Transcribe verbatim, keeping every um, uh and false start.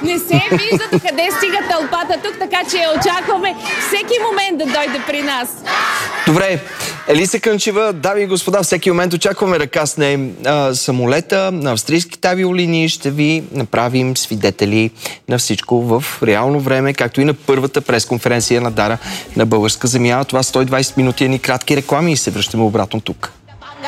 Не се вижда до къде стига тълпата тук, така че я очакваме всеки момент да дойде при нас. Добре, Елиса Кънчева, дами и господа, всеки момент очакваме да касне а, самолета на австрийските авиолинии. Ще ви направим свидетели на всичко в реално време, както и на първата пресконференция на Дара на българска земя. Това сто и двайсет минути, едни кратки реклами и се връщаме обратно тук.